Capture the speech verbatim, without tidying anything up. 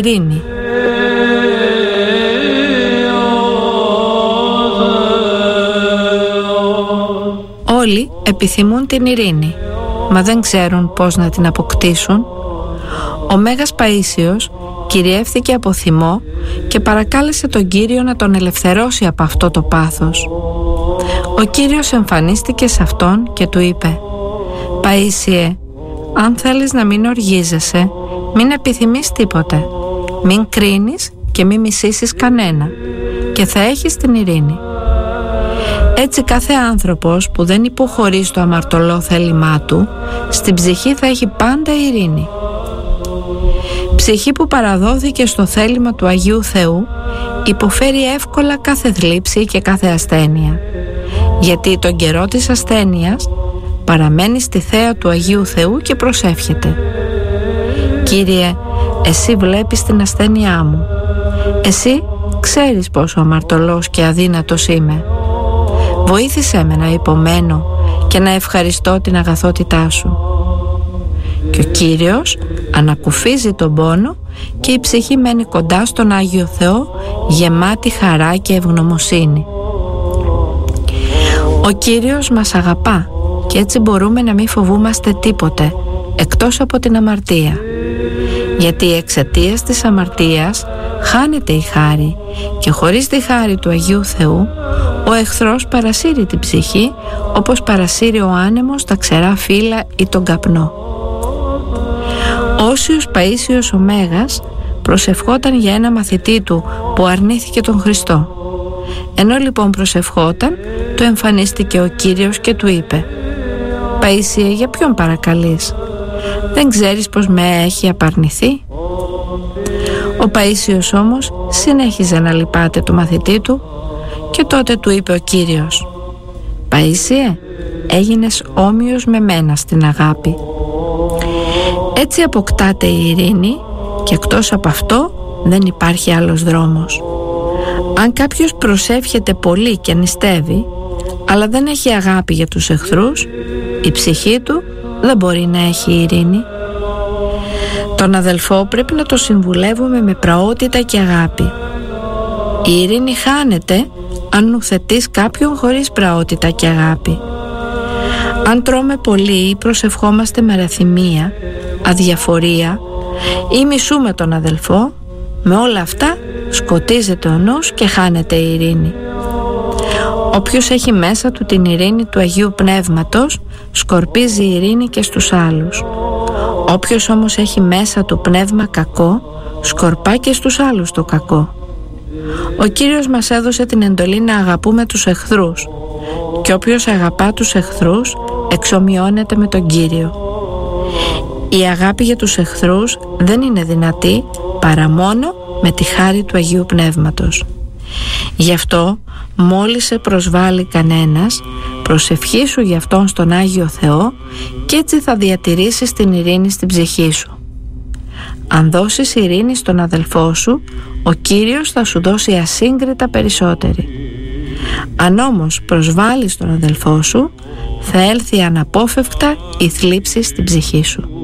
ειρήνη. Όλοι επιθυμούν την ειρήνη, μα δεν ξέρουν πώς να την αποκτήσουν. Ο Μέγας Παΐσιος κυριεύθηκε από θυμό και παρακάλεσε τον Κύριο να τον ελευθερώσει από αυτό το πάθος. Ο Κύριος εμφανίστηκε σε αυτόν και του είπε: «Παΐσιε, αν θέλεις να μην οργίζεσαι, μην επιθυμείς τίποτε, μην κρίνεις και μην μισήσεις κανένα και θα έχεις την ειρήνη». Έτσι κάθε άνθρωπος που δεν υποχωρεί στο αμαρτωλό θέλημά του, στην ψυχή θα έχει πάντα ειρήνη. Ψυχή που παραδόθηκε στο θέλημα του Αγίου Θεού υποφέρει εύκολα κάθε θλίψη και κάθε ασθένεια, γιατί τον καιρό της ασθένειας παραμένει στη θέα του Αγίου Θεού και προσεύχεται: «Κύριε, εσύ βλέπεις την ασθένειά μου, εσύ ξέρεις πόσο αμαρτωλός και αδύνατος είμαι. Βοήθησέ με να υπομένω και να ευχαριστώ την αγαθότητά σου». Και ο Κύριος ανακουφίζει τον πόνο και η ψυχή μένει κοντά στον Άγιο Θεό, γεμάτη χαρά και ευγνωμοσύνη. Ο Κύριος μας αγαπά και έτσι μπορούμε να μην φοβούμαστε τίποτε εκτός από την αμαρτία, γιατί εξαιτίας της αμαρτίας χάνεται η χάρη και χωρίς τη χάρη του Αγίου Θεού ο εχθρός παρασύρει την ψυχή όπως παρασύρει ο άνεμος τα ξερά φύλλα ή τον καπνό. Όσιος Παΐσιος ο Μέγας προσευχόταν για ένα μαθητή του που αρνήθηκε τον Χριστό. Ενώ λοιπόν προσευχόταν, του εμφανίστηκε ο Κύριος και του είπε: «Παΐσιε, για ποιον παρακαλείς? Δεν ξέρεις πως με έχει απαρνηθεί?» Ο Παΐσιος όμως συνέχιζε να λυπάται το μαθητή του και τότε του είπε ο Κύριος: «Παΐσιε, έγινες όμοιος με μένα στην αγάπη». Έτσι αποκτάται η ειρήνη και εκτός από αυτό δεν υπάρχει άλλος δρόμος. Αν κάποιος προσεύχεται πολύ και νηστεύει, αλλά δεν έχει αγάπη για τους εχθρούς, η ψυχή του δεν μπορεί να έχει ειρήνη. Τον αδελφό πρέπει να το συμβουλεύουμε με πραότητα και αγάπη. Η ειρήνη χάνεται αν νουθετείς κάποιον χωρίς πραότητα και αγάπη. Αν τρώμε πολύ ή προσευχόμαστε με ραθυμία, αδιαφορία ή μισούμε τον αδελφό, με όλα αυτά σκοτίζεται ο νους και χάνεται η ειρήνη. Όποιος έχει μέσα του την ειρήνη του Αγίου Πνεύματος, σκορπίζει η ειρήνη και στους άλλους. Όποιος όμως έχει μέσα του πνεύμα κακό, σκορπά και στους άλλους το κακό. Ο Κύριος μας έδωσε την εντολή να αγαπούμε τους εχθρούς, και όποιος αγαπά τους εχθρούς εξομοιώνεται με τον Κύριο. Η αγάπη για τους εχθρούς δεν είναι δυνατή παρά μόνο με τη χάρη του Αγίου Πνεύματος. Γι' αυτό μόλις σε προσβάλλει κανένας, προσευχήσου γι' αυτόν στον Άγιο Θεό και έτσι θα διατηρήσεις την ειρήνη στην ψυχή σου. Αν δώσεις ειρήνη στον αδελφό σου, ο Κύριος θα σου δώσει ασύγκριτα περισσότερη. Αν όμως προσβάλλεις τον αδελφό σου, θα έλθει αναπόφευκτα η θλίψη στην ψυχή σου.